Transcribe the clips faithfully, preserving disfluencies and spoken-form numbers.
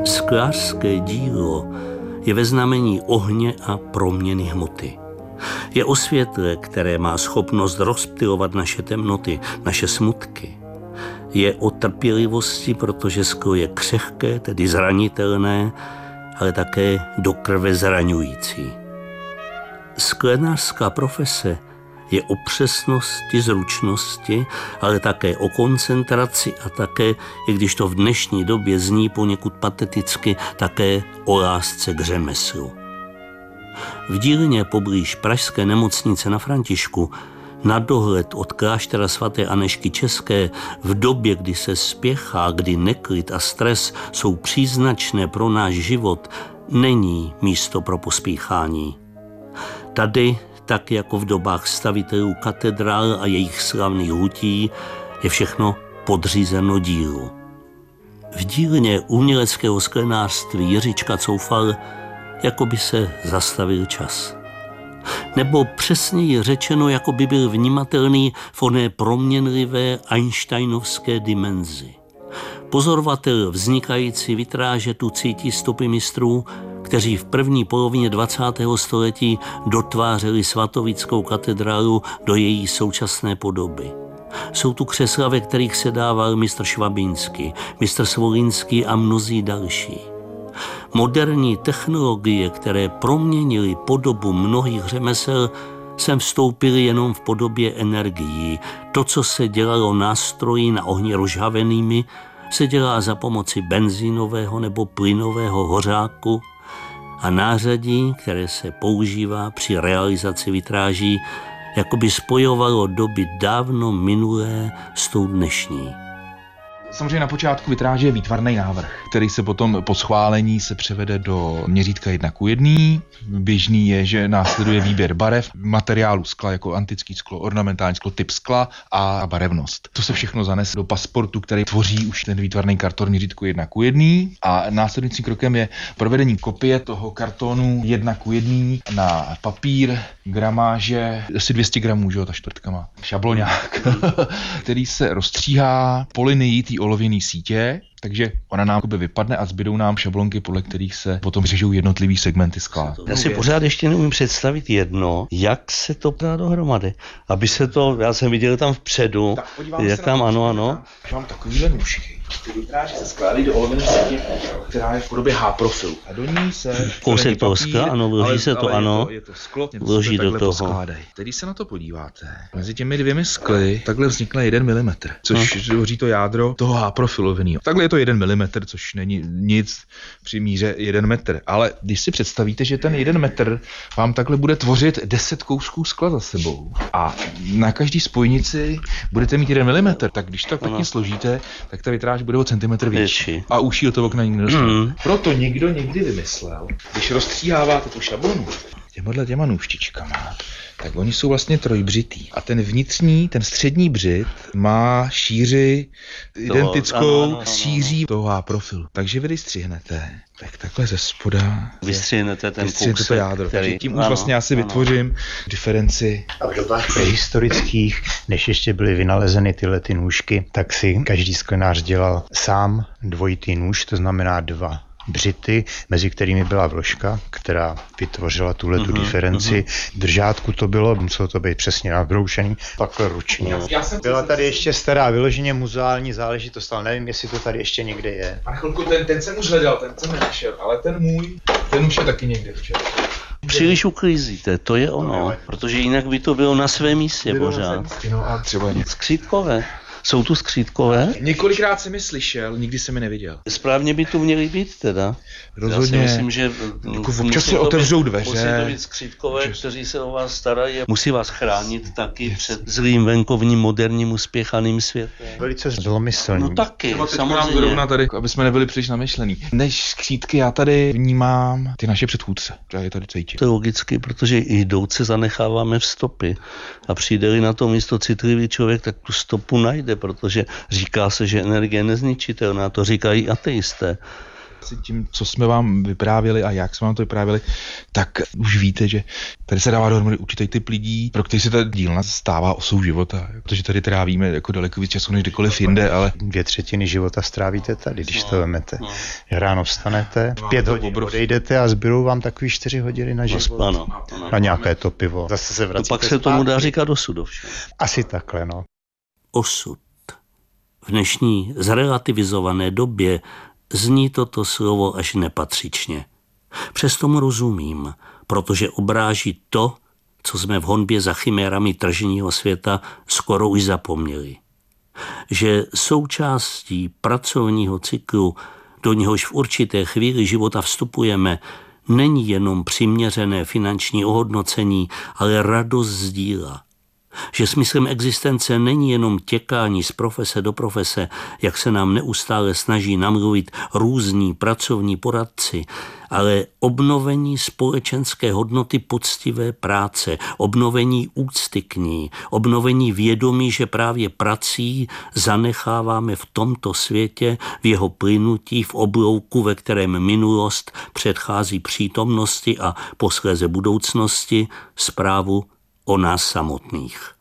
Sklářské dílo je ve znamení ohně a proměny hmoty. Je o světle, které má schopnost rozptylovat naše temnoty, naše smutky. Je o trpělivosti, protože sklo je křehké, tedy zranitelné, ale také do krve zraňující. Sklenářská profese je o přesnosti, zručnosti, ale také o koncentraci a také, i když to v dnešní době zní poněkud pateticky, také o lásce k řemeslu. V dílně poblíž pražské nemocnice na Františku na dohled od kláštera svaté Anežky České v době, kdy se spěchá, kdy neklid a stres jsou příznačné pro náš život, není místo pro pospíchání. Tady, tak jako v dobách stavitelů katedrál a jejich slavných hutí, je všechno podřízeno dílu. V dílně uměleckého sklenářství Jiříčka Coufal jako by se zastavil čas. Nebo přesněji řečeno, jako by byl vnímatelný v oné proměnlivé einsteinovské dimenzi. Pozorovatel vznikající vitráže tu cítí stopy mistrů, kteří v první polovině dvacátého století dotvářeli Svatovickou katedrálu do její současné podoby. Jsou tu křesla, ve kterých se dával mistr Švabinský, mistr Svolínský a mnozí další. Moderní technologie, které proměnily podobu mnohých řemesel, sem vstoupily jenom v podobě energií. To, co se dělalo nástroji na ohni rozžhavenými, se dělá za pomoci benzínového nebo plynového hořáku a nářadí, které se používá při realizaci vitráží, jako by spojovalo doby dávno minulé s tou dnešní. Samozřejmě na počátku vitráže je výtvarný návrh, který se potom po schválení se převede do měřítka jedna ku jedné. Běžný je, že následuje výběr barev, materiálu skla jako antický sklo, ornamentální sklo, typ skla a barevnost. To se všechno zanese do pasportu, který tvoří už ten výtvarný karton měřítku jedna ku jedné. A následujícím krokem je provedení kopie toho kartonu jedna ku jedné na papír, gramáže, asi dvě stě gramů, že jo, ta čtvrtka má. Šabloňák, který se rozstříhá po linii té olověné sítě, takže ona nám vypadne a zbydou nám šablonky, podle kterých se potom řežou jednotlivý segmenty skla. Já si pořád ještě neumím představit jedno, jak se to dá dohromady. Aby se to, já jsem viděl tam vpředu, jak tam, ano, ano. Mám takovýhle nůžky. Ty vitráže se skládají do olověné sítě, která je v podobě H-profilu. A do ní se kousek toho skla, ano, vloží ale, se to, ale ano, je to, je to sklo, vloží do toho. Poskládají. Když se na to podíváte, mezi těmi dvěmi skly takhle vznikne jeden milimetr, což no. Tvoří to jádro toho H-profiloveného. Takhle je to jeden milimetr, což není nic při míře jeden metr. Ale když si představíte, že ten jeden metr vám takhle bude tvořit deset kousků skla za sebou a na každý spojnici budete mít jeden milimetr, tak když to pěkně složíte, tak ta vitráž bude o centimetr větší. A uší do toho okna nikdy nedostane. Mm. Proto někdo někdy vymyslel, když rozstříháváte tu šablonu těmhle těma nůžtičkama, tak oni jsou vlastně trojbřitý. A ten vnitřní, ten střední břit má šíři to, identickou ano, ano, s šíří toho H-profilu. Takže vy když střihnete, tak takhle ze spoda vystřihnete ten kousek, to jádro. Který, Takže tím ano, už vlastně já si ano. vytvořím diferenci. A v dobách prehistorických, než ještě byly vynalezeny tyhle ty nůžky, tak si každý sklenář dělal sám dvojitý nůž, to znamená dva břity, mezi kterými byla vložka, která vytvořila tuhle tu uh-huh, diferenci. Uh-huh. V držátku to bylo, muselo to být přesně nabroušený, takhle ručně. Byla tady ještě stará vyloženě muzeální záležitost, ale nevím, jestli to tady ještě někde je. A chvilku, ten, ten jsem už hledal, ten jsem nenašel, ale ten můj, ten už je taky někde včera. Příliš uklízíte, to je ono, protože jinak by to bylo na svém místě pořád. No a třeba něco. Skřítkové. Jsou tu skřítkové? Několikrát jsem je slyšel, nikdy jsem je neviděl. Správně by tu měli být teda. Rozhodně. Já si myslím, že jako občas si otevřou dveře. Musí to být skřítkové, občas. Kteří se o vás starají. Musí vás chránit taky yes. před zlým venkovním, moderním, uspěchaným světem. Velice zlomyslný. No taky, samozřejmě. Zrovna tady, aby jsme nebyli příliš namyšlení. Než skřítky já tady vnímám ty naše předchůdce. Já je tady cítím. To je logicky, protože i jdouce zanecháváme v stopy. A přijde-li na to místo citlivý člověk, tak tu stopu najde, protože říká se, že energie je nezničitelná, to říkají ateisté. Tím, co jsme vám vyprávěli a jak jsme vám to vyprávěli, tak už víte, že tady se dává dohromady určitý typ lidí, pro který se ta dílna stává osou života, protože tady trávíme jako daleko víc času než kdekoliv jinde, ale dvě třetiny života strávíte tady, když to vemete. Ráno vstanete, v pět hodin odejdete a zbydou vám takový čtyři hodiny na život. Ano, ano. Na nějaké to pivo. Zase se vracíte. To pak se tomu dá říkat osud, ovšem. Asi takhle, no. Osud. V dnešní zrelativizované době zní toto slovo až nepatřičně. Přesto mu rozumím, protože obráží to, co jsme v honbě za chimérami tržního světa skoro už zapomněli. Že součástí pracovního cyklu, do něhož v určité chvíli života vstupujeme, není jenom přiměřené finanční ohodnocení, ale radost z díla. Že smyslem existence není jenom těkání z profese do profese, jak se nám neustále snaží namluvit různí pracovní poradci, ale obnovení společenské hodnoty poctivé práce, obnovení úcty k ní, obnovení vědomí, že právě prací zanecháváme v tomto světě, v jeho plynutí, v oblouku, ve kterém minulost předchází přítomnosti a posléze budoucnosti, zprávu o nás samotných.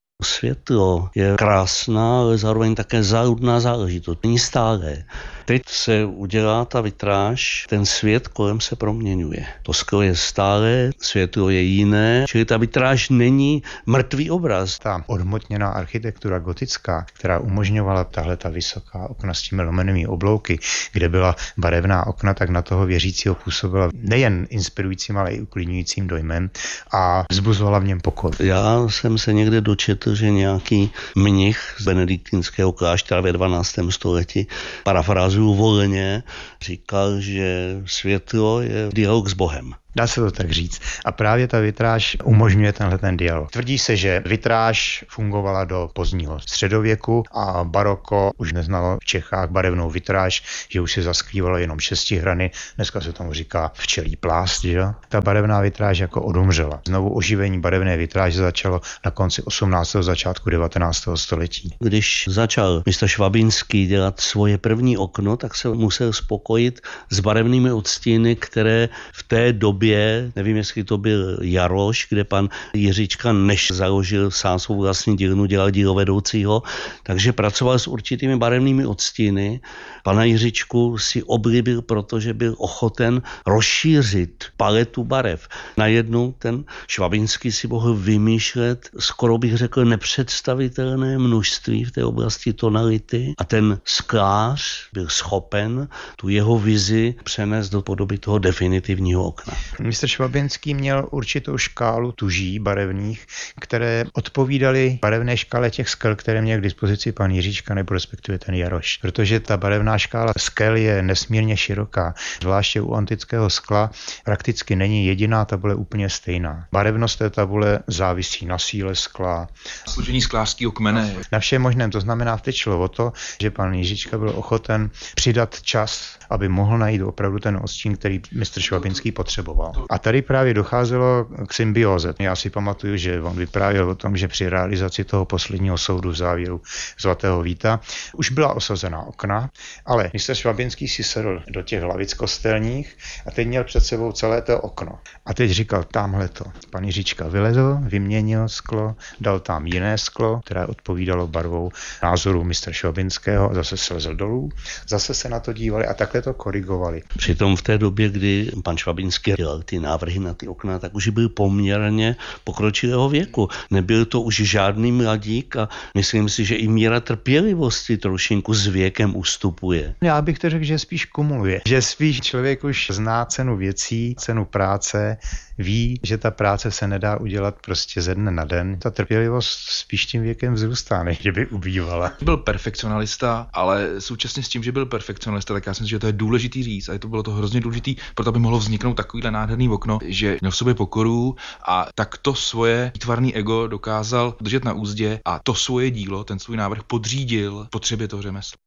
Světlo je krásná, ale zároveň také záludná záležitost. Není stálé. Teď se udělá ta vitráž, ten svět kolem se proměňuje. To sklo je stále, světlo je jiné, čili ta vitráž není mrtvý obraz. Ta odhmotněná architektura gotická, která umožňovala tahle ta vysoká okna s těmi lomenými oblouky, kde byla barevná okna, tak na toho věřícího působila nejen inspirujícím, ale i uklidňujícím dojmem a vzbuzovala v něm pokoj. Já jsem se někde dočetl, že nějaký mnich z benediktinského kláštera ve dvanáctém století, parafrázuju volně, říkal, že světlo je dialog s Bohem. Dá se to tak říct. A právě ta vitráž umožňuje tenhle ten dialog. Tvrdí se, že vitráž fungovala do pozdního středověku a baroko už neznalo v Čechách barevnou vitráž, že už se zaskrývalo jenom šestihrany. Dneska se tomu říká včelí plást, že? Ta barevná vitráž jako odumřela. Znovu oživení barevné vitráže začalo na konci osmnáctého začátku devatenáctého století. Když začal mistr Švabinský dělat svoje první okno, tak se musel spokojit s barevnými odstíny, které v té době, nevím, jestli to byl Jaroš, kde pan Jiříčka, než založil sám svou vlastní dílnu, dělal dílovedoucího, takže pracoval s určitými barevnými odstíny. Pana Jiříčku si oblíbil, protože byl ochoten rozšířit paletu barev. Najednou ten Švabinský si mohl vymýšlet, skoro bych řekl, nepředstavitelné množství v té oblasti tonality a ten sklář byl schopen tu jeho vizi přenést do podoby toho definitivního okna. Mistr Švabinský měl určitou škálu tuží barevných, které odpovídaly barevné škále těch skel, které měl k dispozici pan Jiříčka nebo respektive ten Jaroš. Protože ta barevná škála skel je nesmírně široká. Zvláště u antického skla prakticky není jediná tabule úplně stejná. Barevnost té tabule závisí na síle skla, složení sklářského kmene. Na všem možném. To znamená, teď šlo o to, že pan Jiříčka byl ochoten přidat čas, aby mohl najít opravdu ten odstín, který mistr Švabinský potřeboval. A tady právě docházelo k symbióze. Já si pamatuju, že on vyprávěl o tom, že při realizaci toho posledního soudu v závěru Svatého Víta už byla osazená okna, ale mistr Švabinský si sedl do těch lavic kostelních a teď měl před sebou celé to okno. A teď říkal, tamhle to. Pan Jiříčka vylezl, vyměnil sklo, dal tam jiné sklo, které odpovídalo barvou názoru mistra Švabinského a zase slezl dolů. Zase se na to dívali a takhle to korigovali. Přitom v té době, kdy pan Švabinský dělal ty návrhy na ty okna, tak už byl poměrně pokročilého věku. Nebyl to už žádný mladík a myslím si, že i míra trpělivosti trošinku s věkem ustupuje. Já bych to řekl, že spíš kumuluje. Že spíš člověk už zná cenu věcí, cenu práce, ví, že ta práce se nedá udělat prostě ze dne na den. Ta trpělivost spíš tím věkem vzrůstá, než že by ubývala. Byl perfekcionalista, ale současně s tím, že byl perfekcionalista, tak já si myslím, že to je důležitý říct a je to bylo to hrozně důležitý, proto aby mohlo vzniknout takovýhle nádherný okno, že měl v sobě pokoru a tak to svoje výtvarný ego dokázal držet na úzdě a to svoje dílo, ten svůj návrh podřídil potřebě toho řemesla.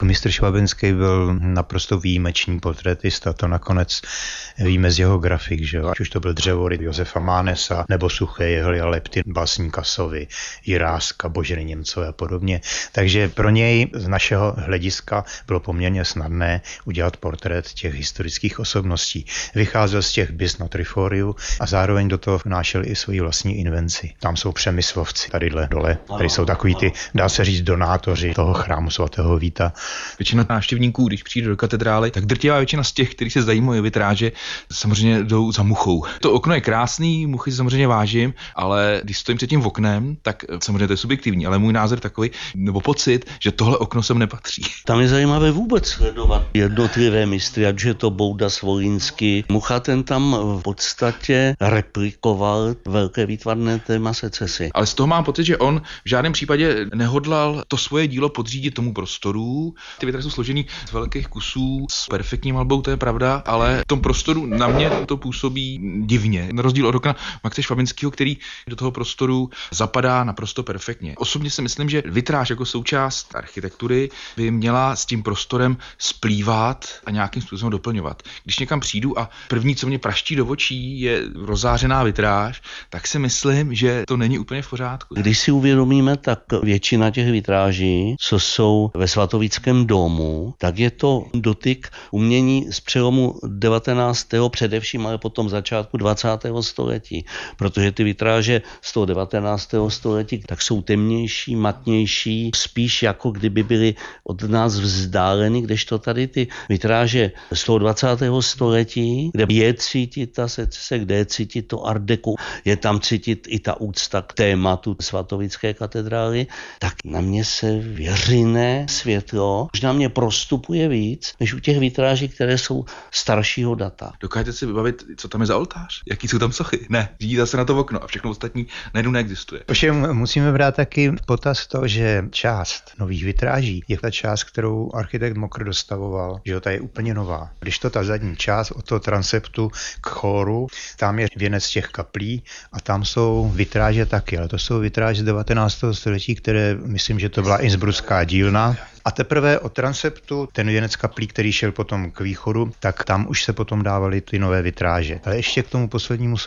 Mistr Švabenský byl naprosto výjimečný portrétista, to nakonec víme z jeho grafik, že jo? Ať už to byl Dřevoryt Josefa Mánesa, nebo Suché jehly a lepty básníka Sovy, Jiráska, Boženy Němcové a podobně. Takže pro něj z našeho hlediska bylo poměrně snadné udělat portrét těch historických osobností. Vycházel z těch bis na triforiu a zároveň do toho vnášel i svoji vlastní invenci. Tam jsou Přemyslovci, tadyhle dole, tady jsou takový ty, dá se říct, donátoři toho chrámu svatého Víta. Většina návštěvníků, když přijde do katedrály, tak drtivá většina z těch, kteří se zajímají o vitráže, samozřejmě jdou za muchou. To okno je krásný, muchy samozřejmě vážím, ale když stojím před tím oknem, tak samozřejmě to je subjektivní, ale můj názor takový, nebo pocit, že tohle okno sem nepatří. Tam je zajímavé vůbec sledovat jednotlivé mistry, ať je to Bouda Svolínský. Mucha ten tam v podstatě replikoval velké výtvarné téma secese. Ale z toho mám pocit, že on v žádném případě nehodlal to svoje dílo podřídit tomu prostoru. Ty vitráže jsou složený z velkých kusů s perfektní malbou, to je pravda, ale v tom prostoru na mě to působí divně. Na rozdíl od okna Maxe Švabinského, který do toho prostoru zapadá naprosto perfektně. Osobně si myslím, že vitráž jako součást architektury by měla s tím prostorem splývat a nějakým způsobem doplňovat. Když někam přijdu a první, co mě praští do očí, je rozářená vitráž, tak si myslím, že to není úplně v pořádku. Když si uvědomíme, tak většina těch vitráží, co jsou ve Svatovickém domu, tak je to dotyk umění z přelomu devatenáctého především, ale potom začátku dvacátého století, protože ty vitráže z toho devatenáctého století tak jsou temnější, matnější, spíš jako kdyby byly od nás vzdáleny, kdežto tady ty vitráže z toho dvacátého století, kde je cítit ta secese, kde je cítit to art deco, je tam cítit i ta úcta k tématu Svatovické katedrály, tak na mě se věřiné světlo možná mě prostupuje víc, než u těch vitráží, které jsou staršího data. Dokážete si vybavit, co tam je za oltář? Jaký jsou tam sochy? Ne, vidíte se na to okno a všechno ostatní najednou neexistuje. Ovšem musíme brát taky v potaz to, že část nových vitráží je ta část, kterou architekt Mokr dostavoval, že ta je úplně nová. Když to ta zadní část od toho transeptu k chóru, tam je věnec těch kaplí a tam jsou vitráže taky, ale to jsou vitráže z devatenáctého století, které myslím, že to byla innsbruckská dílna. A teprve od transeptu, ten věnec kaplí, který šel potom k východu, tak tam už se potom dávaly ty nové vitráže. Ale ještě k tomu poslednímu